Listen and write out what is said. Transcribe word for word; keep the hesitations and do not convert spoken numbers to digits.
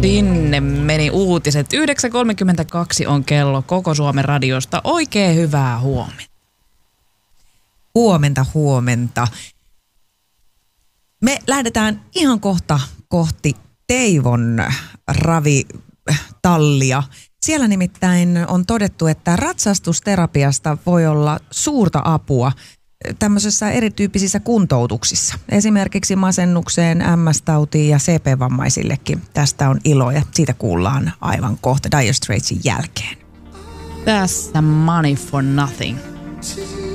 Sinne meni uutiset. yhdeksän kolmekymmentäkaksi on kello koko Suomen radiosta. Oikein hyvää huomenta. Huomenta, huomenta. Me lähdetään ihan kohta kohti Teivon ravitallia. Siellä nimittäin on todettu, että ratsastusterapiasta voi olla suurta apua tämmöisissä erityyppisissä kuntoutuksissa. Esimerkiksi masennukseen, M S-tautiin ja C P-vammaisillekin. Tästä on ilo ja siitä kuullaan aivan kohta Dire Straitsin jälkeen. Tässä Money for Nothing.